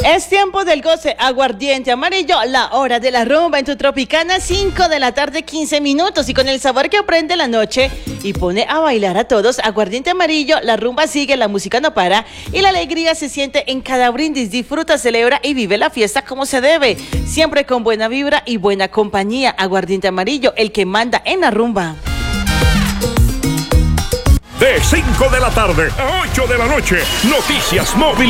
Es tiempo del goce, aguardiente amarillo, la hora de la rumba en tu Tropicana, 5 de la tarde, 15 minutos. Y con el sabor que prende la noche y pone a bailar a todos, aguardiente amarillo, la rumba sigue, la música no para y la alegría se siente en cada brindis. Disfruta, celebra y vive la fiesta como se debe. Siempre con buena vibra y buena compañía. Aguardiente amarillo, el que manda en la rumba. De 5 de la tarde a 8 de la noche, Noticias Móvil.